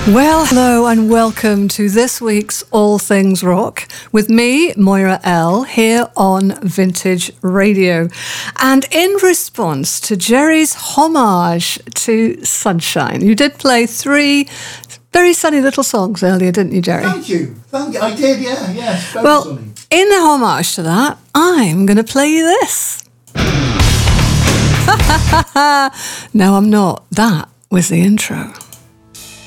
Well, hello and welcome to this week's All Things Rock with me, Moira L, here on Vintage Radio. And in response to Jerry's homage to Sunshine, you did play 3 very sunny little songs earlier, didn't you, Jerry? Thank you. I did, yes. Very well, sunny. In homage to that, I'm going to play you this. No, I'm not. That was the intro.